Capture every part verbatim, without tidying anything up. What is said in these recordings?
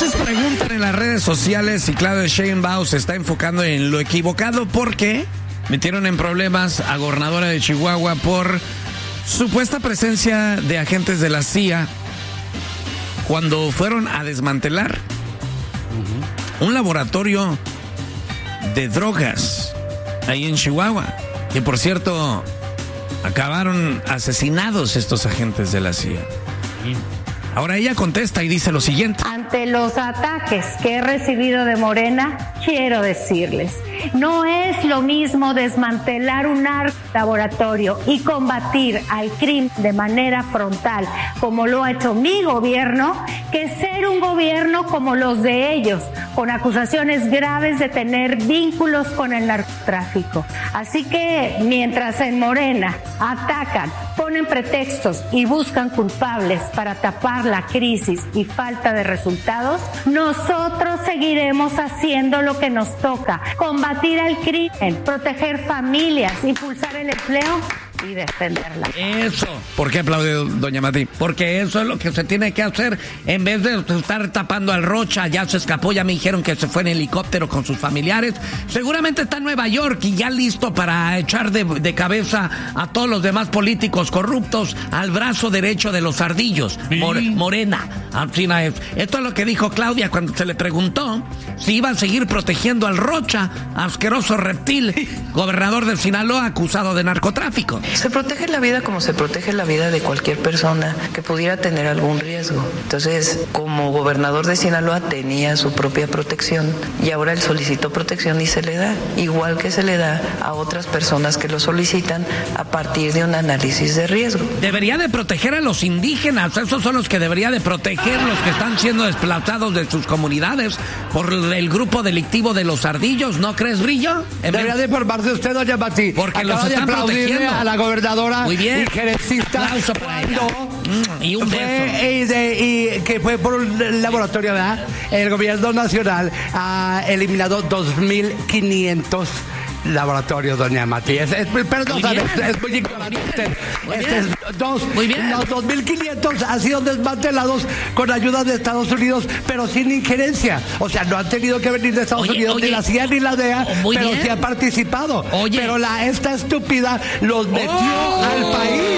Muchos preguntan en las redes sociales si Claudia Sheinbaum se está enfocando en lo equivocado porque metieron en problemas a gobernadora de Chihuahua por supuesta presencia de agentes de la C I A cuando fueron a desmantelar uh-huh. un laboratorio de drogas ahí en Chihuahua, que por cierto acabaron asesinados estos agentes de la C I A. Ahora ella contesta y dice lo siguiente. Ante los ataques que he recibido de Morena, quiero decirles, no es lo mismo desmantelar un laboratorio y combatir al crimen de manera frontal, como lo ha hecho mi gobierno, que ser un gobierno como los de ellos, con acusaciones graves de tener vínculos con el narcotráfico. Así que mientras en Morena atacan, ponen pretextos y buscan culpables para tapar la crisis y falta de resultados, nosotros seguiremos haciendo lo que nos toca: combatir al crimen, proteger familias, impulsar el empleo y defenderla. Eso. ¿Por qué aplaude doña Mati? Porque eso es lo que se tiene que hacer. En vez de estar tapando al Rocha, ya se escapó, ya me dijeron que se fue en helicóptero con sus familiares. Seguramente está en Nueva York y ya listo para echar de, de cabeza a todos los demás políticos corruptos al brazo derecho de los ardillos. More, Morena. Esto es lo que dijo Claudia cuando se le preguntó si iba a seguir protegiendo al Rocha, asqueroso reptil, gobernador de Sinaloa acusado de narcotráfico. Se protege la vida como se protege la vida de cualquier persona que pudiera tener algún riesgo. Entonces, como gobernador de Sinaloa tenía su propia protección y ahora él solicitó protección y se le da, igual que se le da a otras personas que lo solicitan a partir de un análisis de riesgo. Debería de proteger a los indígenas, esos son los que debería de proteger, los que están siendo desplazados de sus comunidades por el grupo delictivo de los ardillos, ¿no crees, Brillo? Debería de informarse usted, doña Mati. Porque acaba los están de protegiendo. A la gobernadora muy bien. y gerencista cuando mm, y un fue, y, de, y que fue por un laboratorio, ¿verdad? El gobierno nacional ha eliminado dos mil quinientos laboratorios, doña Mati. Es, es, perdón, muy es, es muy ignorante. Muy este, bien. es, dos, muy bien. Los dos mil quinientos han sido desmantelados con ayuda de Estados Unidos, pero sin injerencia. O sea, no han tenido que venir de Estados oye, Unidos oye, ni la C I A ni la D E A, oh, pero bien. sí han participado. Oye. Pero la esta estúpida los metió oh. al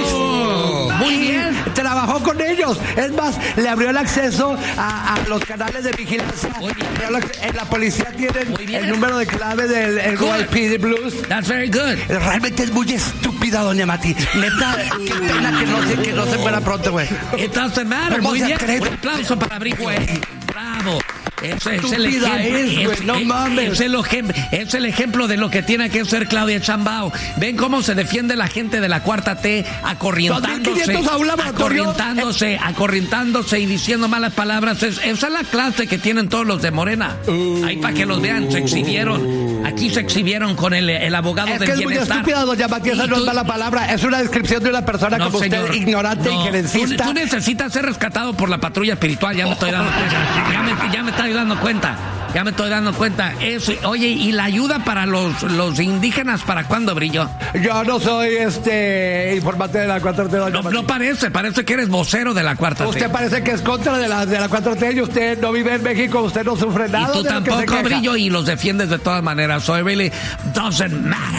país. Muy bien. Trabajó con ellos. Es más, le abrió el acceso a, a los canales de vigilancia. En la policía tienen el número de clave del N Y P D Blues. That's very good. Realmente es muy estúpida, doña Mati. Neta, qué pena que no se, que no se muera pronto, güey. It doesn't matter. Muy bien. Un aplauso para Brillo. Bravo. Ese es el ejemplo. Es, es, no mames. Es el, es el ejemplo de lo que tiene que ser Claudia Sheinbaum. Ven cómo se defiende la gente de la cuarta T, acorrientándose, acorrientándose, acorrientándose y diciendo malas palabras. Es, esa es la clase que tienen todos los de Morena. Uh, Ahí para que los vean, se exhibieron. Aquí se exhibieron con el, el abogado es del que bienestar. Es muy estúpida, doña Mati, esa no es mala palabra. Es una descripción de una persona no, como señor, usted, ignorante no, y gerencista. Tú, tú necesitas ser rescatado por la patrulla espiritual. Ya me estoy dando cuenta. Ya me, ya me estoy dando cuenta. Ya me estoy dando cuenta. Eso, oye, ¿y la ayuda para los, los indígenas para cuándo, Brillo? Yo no soy este informante de la cuatro T. No, no parece, parece que eres vocero de la cuarta T. Usted parece que es contra de la, de la cuatro T y usted no vive en México, usted no sufre nada. Y tú de tampoco, lo que se Brillo, y los defiendes de todas maneras. So it really doesn't matter.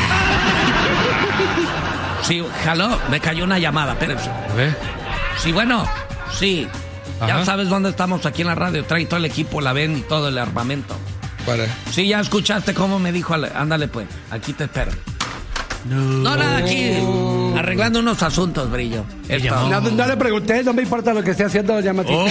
Sí, jaló, me cayó una llamada, espérense. A ver. Sí, bueno, sí. Ajá. Ya sabes dónde estamos aquí en la radio. Trae todo el equipo, la ven y todo el armamento. Para. Sí, ya escuchaste cómo me dijo. Ándale, pues. Aquí te espero. No, no nada, aquí. Arreglando unos asuntos, Brillo. No, no, no le pregunté, no me importa lo que esté haciendo, doña Mati. Oh.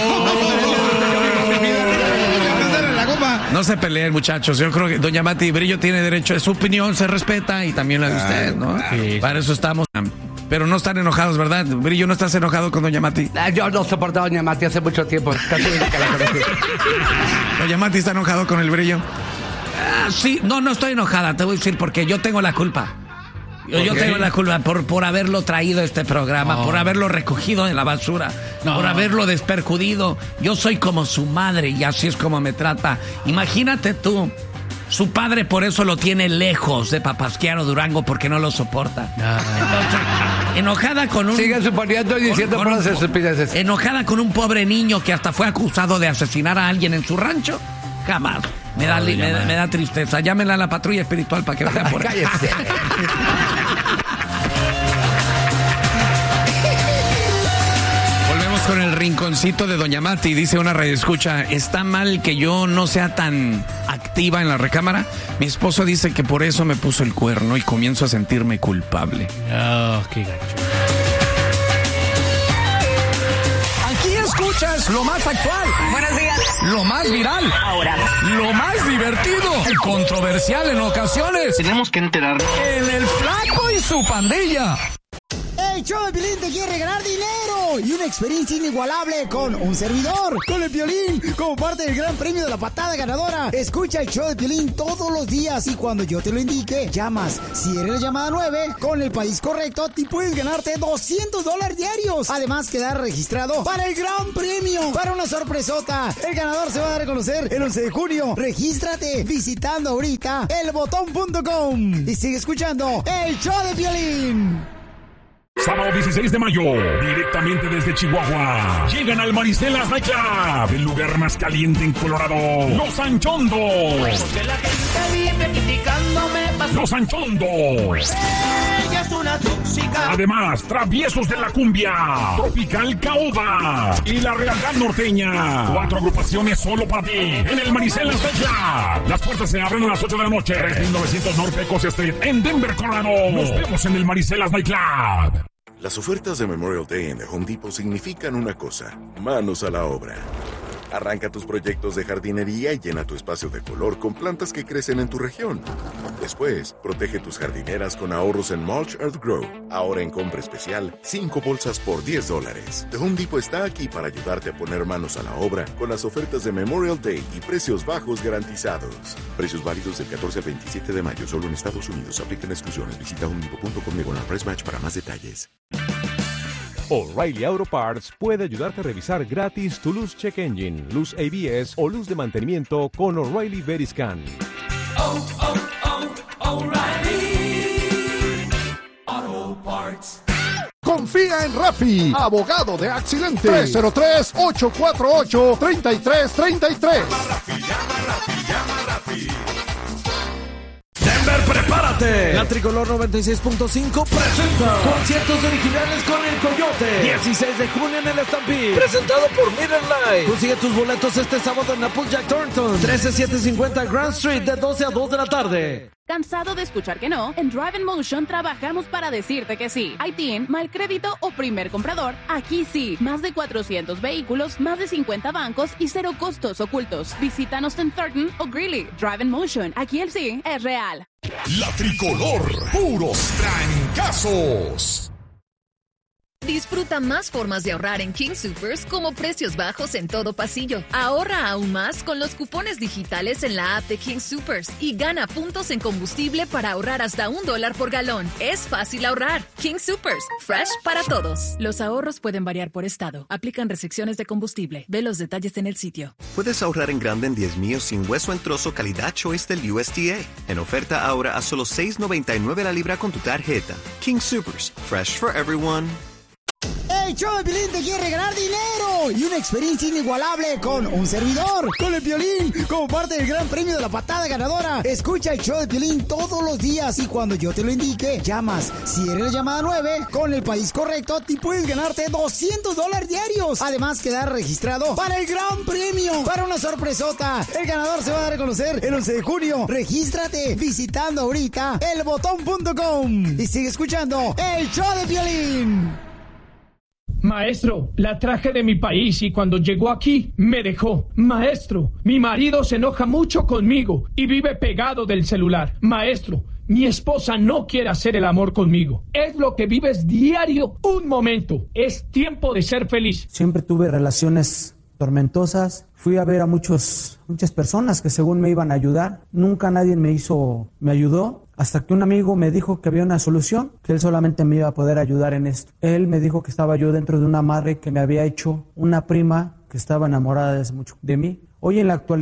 No se peleen, muchachos. Yo creo que doña Mati Brillo tiene derecho a su opinión, se respeta y también la de usted, ¿no? Sí. Para eso estamos. Pero no están enojados, ¿verdad? Brillo, ¿no estás enojado con doña Mati? Ah, yo no soporto a doña Mati hace mucho tiempo. Casi desde que la conocí. ¿Doña Mati está enojado con el Brillo? Ah, sí, no, no estoy enojada, te voy a decir porque yo tengo la culpa. Yo, yo tengo la culpa por, por haberlo traído a este programa, oh. por haberlo recogido en la basura, no. por haberlo desperjudido. Yo soy como su madre y así es como me trata. Imagínate tú, Su padre por eso lo tiene lejos de Papasquiaro Durango porque no lo soporta. No. Enojada con un... Sigue suponiendo y diciendo con, con por estupideces. Enojada con un pobre niño que hasta fue acusado de asesinar a alguien en su rancho. Jamás. Me da, me, da, me da tristeza. Llámenla a la patrulla espiritual para que vaya por ahí. Volvemos con el rinconcito de Doña Mati. Dice una radioescucha: está mal que yo no sea tan activa en la recámara. Mi esposo dice que por eso me puso el cuerno y comienzo a sentirme culpable. Oh, qué gacho. Escuchas lo más actual. Buenos días. Lo más viral. Ahora. Lo más divertido. Y controversial en ocasiones. Tenemos que enterarnos. En el Flaco y su pandilla. El show de Piolín te quiere ganar dinero y una experiencia inigualable con un servidor, con el Piolín, como parte del gran premio de la patada ganadora. Escucha el show de Piolín todos los días y cuando yo te lo indique, llamas. Si eres la llamada nueve, con el país correcto, te puedes ganarte doscientos dólares diarios. Además, quedar registrado para el gran premio, para una sorpresota. El ganador se va a dar a conocer el once de junio. Regístrate visitando ahorita el botón punto com y sigue escuchando el show de Piolín. Sábado dieciséis de mayo, directamente desde Chihuahua, llegan al Maricelas Night Club, el lugar más caliente en Colorado, Los Anchondos. Porque la gente vive criticándome. Los Anchondos. Ella es una tóxica. Además, traviesos de la cumbia, Tropical Caoba y la Realidad Norteña. Cuatro agrupaciones solo para ti en el Maricelas Night Club. Las puertas se abren a las ocho de la noche. tres mil novecientos North Pecos Street en Denver, Colorado. Nos vemos en el Maricelas Night Club. Las ofertas de Memorial Day en The Home Depot significan una cosa: manos a la obra. Arranca tus proyectos de jardinería y llena tu espacio de color con plantas que crecen en tu región. Después, protege tus jardineras con ahorros en Mulch Earth Grow. Ahora en compra especial, cinco bolsas por diez dólares. The Home Depot está aquí para ayudarte a poner manos a la obra con las ofertas de Memorial Day y precios bajos garantizados. Precios válidos del catorce al veintisiete de mayo, solo en Estados Unidos. Aplican exclusiones. Visita home depot punto com diagonal price match para más detalles. O'Reilly Auto Parts puede ayudarte a revisar gratis tu luz check engine, luz A B S o luz de mantenimiento con O'Reilly Veriscan. Oh, oh, oh, O'Reilly Auto Parts. Confía en Rafi, abogado de accidentes. tres cero tres, ocho cuatro ocho, tres tres tres tres. Llama Rafi, llama Rafi, llama Rafi. Denver, prepárate. La Tricolor noventa y seis punto cinco presenta conciertos originales con el Coyote. dieciséis de junio en el Stampede, presentado por Miller Lite. Consigue tus boletos este sábado en Applejack Thornton, trece setecientos cincuenta Grand Street, de doce a dos de la tarde. ¿Cansado de escuchar que no? En Drive and Motion trabajamos para decirte que sí. I T I N, mal crédito o primer comprador, aquí sí. Más de cuatrocientos vehículos, más de cincuenta bancos y cero costos ocultos. Visítanos en Thornton o Greeley. Drive and Motion, aquí el sí es real. La Tricolor, puros trancazos. Disfruta más formas de ahorrar en King Soopers, como precios bajos en todo pasillo. Ahorra aún más con los cupones digitales en la app de King Soopers y gana puntos en combustible para ahorrar hasta un dólar por galón. Es fácil ahorrar. King Soopers, fresh para todos. Los ahorros pueden variar por estado. Aplican restricciones de combustible. Ve los detalles en el sitio. Puedes ahorrar en grande en diez míos sin hueso en trozo calidad Choice del U S D A. En oferta ahora a solo seis noventa y nueve la libra con tu tarjeta. King Soopers, fresh for everyone. El show de Piolín te quiere ganar dinero y una experiencia inigualable con un servidor, con el Piolín, como parte del gran premio de la patada ganadora. Escucha el show de Piolín todos los días y cuando yo te lo indique, llamas. Si eres la llamada nueve, con el país correcto, te puedes ganarte doscientos dólares diarios. Además, quedar registrado para el gran premio, para una sorpresota. El ganador se va a dar a conocer el once de junio. Regístrate visitando ahorita el botón punto com y sigue escuchando el show de Piolín. Maestro, la traje de mi país y cuando llegó aquí me dejó. Maestro, mi marido se enoja mucho conmigo y vive pegado del celular. Maestro, mi esposa no quiere hacer el amor conmigo. Es lo que vives diario, un momento. Es tiempo de ser feliz. Siempre tuve relaciones tormentosas. Fui a ver a muchos, muchas personas que según me iban a ayudar. Nunca nadie me hizo, me ayudó. Hasta que un amigo me dijo que había una solución, que él solamente me iba a poder ayudar en esto. Él me dijo que estaba yo dentro de una amarre que me había hecho una prima que estaba enamorada desde mucho de mí. Hoy en la actualidad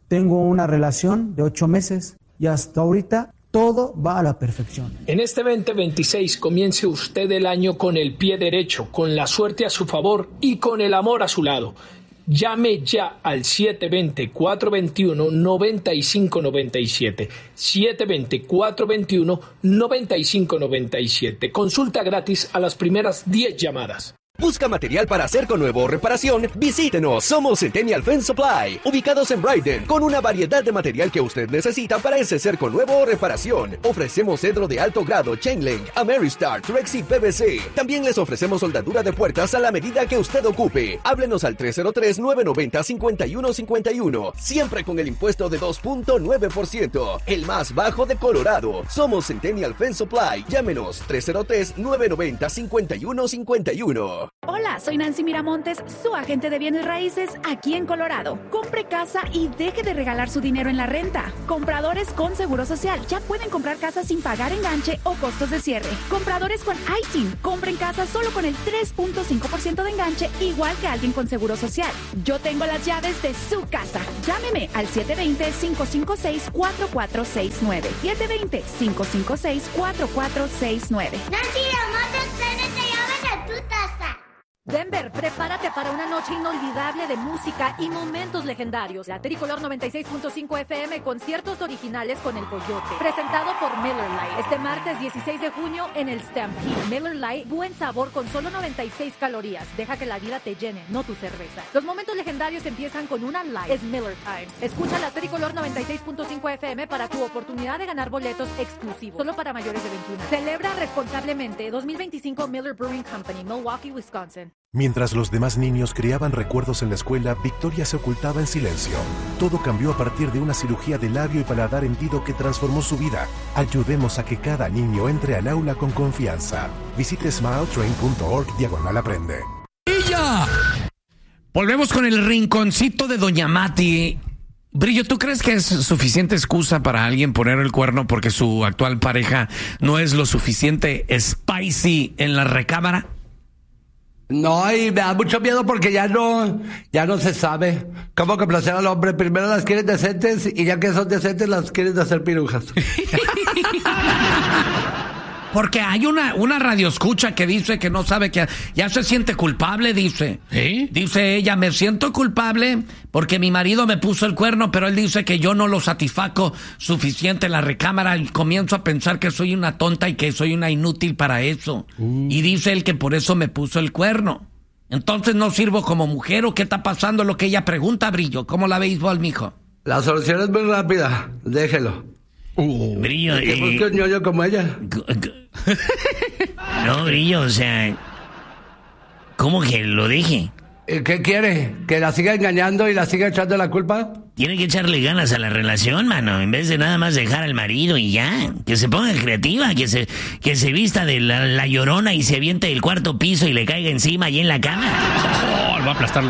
Tengo una relación de ocho meses y hasta ahorita todo va a la perfección. En este veinte veintiséis comience usted el año con el pie derecho, con la suerte a su favor y con el amor a su lado. Llame ya al siete dos cero, cuatro dos uno, nueve cinco nueve siete. siete dos cero, cuatro dos uno, nueve cinco nueve siete. Consulta gratis a las primeras diez llamadas. ¿Busca material para hacer con nuevo o reparación? Visítenos, somos Centennial Fence Supply, ubicados en Brighton, con una variedad de material que usted necesita para ese cerco nuevo o reparación. Ofrecemos cedro de alto grado, Chain Link, Ameristar, Trex y P V C. También les ofrecemos soldadura de puertas a la medida que usted ocupe. Háblenos al tres cero tres, nueve nueve cero, cinco uno cinco uno, siempre con el impuesto de dos punto nueve por ciento, el más bajo de Colorado. Somos Centennial Fence Supply, llámenos tres cero tres, nueve nueve cero, cinco uno cinco uno. Hola, soy Nancy Miramontes, su agente de bienes raíces aquí en Colorado. Compre casa y deje de regalar su dinero en la renta. Compradores con Seguro Social ya pueden comprar casas sin pagar enganche o costos de cierre. Compradores con I T I N compren casa solo con el tres punto cinco por ciento de enganche, igual que alguien con Seguro Social. Yo tengo las llaves de su casa. Llámeme al siete dos cero, cinco cinco seis, cuatro cuatro seis nueve. siete dos cero, cinco cinco seis, cuatro cuatro seis nueve. Nancy Miramontes tiene te llaves a tu taza. Denver, prepárate para una noche inolvidable de música y momentos legendarios. La Tricolor noventa y seis punto cinco F M, conciertos originales con El Coyote. Presentado por Miller Lite. Este martes dieciséis de junio en el Stampede. Miller Lite, buen sabor con solo noventa y seis calorías. Deja que la vida te llene, no tu cerveza. Los momentos legendarios empiezan con una Light. Es Miller Time. Escucha la Tricolor noventa y seis punto cinco F M para tu oportunidad de ganar boletos exclusivos. Solo para mayores de veintiuno. Celebra responsablemente. dos mil veinticinco Miller Brewing Company, Milwaukee, Wisconsin. Mientras los demás niños criaban recuerdos en la escuela, Victoria se ocultaba en silencio. Todo cambió a partir de una cirugía de labio y paladar hendido que transformó su vida. Ayudemos a que cada niño entre al aula con confianza. Visite smiletrain punto org diagonal aprende. ¡Y ya! Volvemos con el rinconcito de Doña Mati. Brillo, ¿tú crees que es suficiente excusa para alguien poner el cuerno porque su actual pareja no es lo suficiente spicy en la recámara? No, y me da mucho miedo porque ya no, ya no se sabe cómo complacer al hombre. Primero las quieren decentes y ya que son decentes las quieren hacer pirujas. Porque hay una, una radioescucha que dice que no sabe que ya se siente culpable, dice. ¿Sí? Dice ella, me siento culpable porque mi marido me puso el cuerno, pero él dice que yo no lo satisfaco suficiente en la recámara y comienzo a pensar que soy una tonta y que soy una inútil para eso. Uh. Y dice él que por eso me puso el cuerno. Entonces no sirvo como mujer, ¿o qué está pasando? Lo que ella pregunta, Brillo. ¿Cómo la béisbol, mijo? La solución es muy rápida, déjelo. Uh, Brillo, y que busque un ñoño como ella. No, Brillo, o sea, ¿cómo que lo deje? ¿Qué quiere? ¿Que la siga engañando y la siga echando la culpa? Tiene que echarle ganas a la relación, mano, en vez de nada más dejar al marido y ya. Que se ponga creativa, que se, que se vista de la, la llorona y se aviente del cuarto piso y le caiga encima y en la cama. Oh, va a aplastarlo.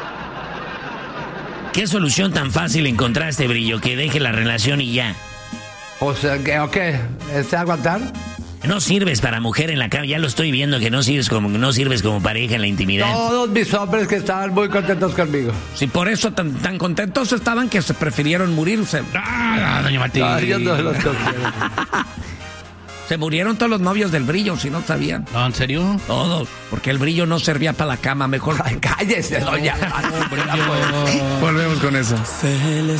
¿Qué solución tan fácil encontraste, Brillo? Que deje la relación y ya. O sea, ¿qué? ¿O qué? ¿Este aguantar? No sirves para mujer en la cama, ya lo estoy viendo que no sirves como no sirves como pareja en la intimidad. Todos mis hombres que estaban muy contentos conmigo. Sí, por eso tan, tan contentos estaban que se prefirieron morirse. Ah, doña Martín. No, yo no los considero. Se murieron todos los novios del Brillo, si no sabían. ¿No, en serio? Todos, porque el Brillo no servía para la cama, mejor. Ay, cállese, doña. No, Brillo. Volvemos con eso.